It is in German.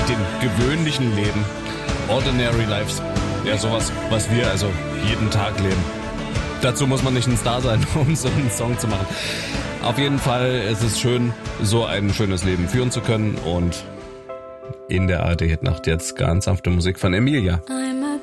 den gewöhnlichen Leben. Ordinary Lives. Ja, sowas, was wir also jeden Tag leben. Dazu muss man nicht ein Star sein, um so einen Song zu machen. Auf jeden Fall ist es schön, so ein schönes Leben führen zu können. Und in der ARD-Hitnacht jetzt ganz sanfte Musik von Emilia.